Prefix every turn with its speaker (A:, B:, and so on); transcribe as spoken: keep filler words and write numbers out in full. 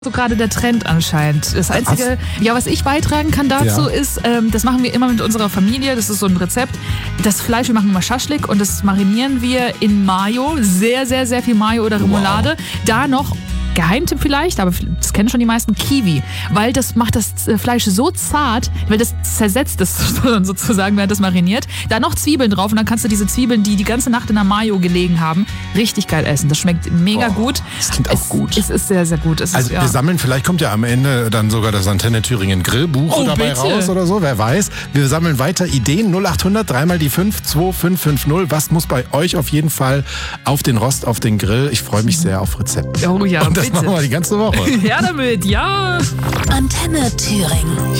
A: so gerade der Trend anscheinend. Das Einzige, was? ja, was ich beitragen kann dazu, ja. ist, ähm, das machen wir immer mit unserer Familie, das ist so ein Rezept, das Fleisch, wir machen immer Schaschlik und das marinieren wir in Mayo, sehr, sehr, sehr viel Mayo oder Remoulade. Wow. Da noch Geheimtipp vielleicht, aber das kennen schon die meisten, Kiwi. Weil das macht das Fleisch so zart, weil das zersetzt es sozusagen, während das mariniert. Da noch Zwiebeln drauf und dann kannst du diese Zwiebeln, die die ganze Nacht in der Mayo gelegen haben, richtig geil essen. Das schmeckt mega oh, gut.
B: Das klingt auch
A: es,
B: gut.
A: Es ist sehr, sehr gut. Es
B: also
A: ist, ja.
B: wir sammeln, vielleicht kommt ja am Ende dann sogar das Antenne Thüringen Grillbuch
A: oh,
B: dabei
A: bitte.
B: raus oder so, wer weiß. Wir sammeln weiter Ideen. null acht hundert, dreimal die fünf, zwei fünf fünf null. Was muss bei euch auf jeden Fall auf den Rost, auf den Grill? Ich freue mich sehr auf Rezepte.
A: Oh ja,
B: und das
A: bitte.
B: machen wir die ganze Woche.
A: Ja, damit, ja.
C: Antenne Thüringen.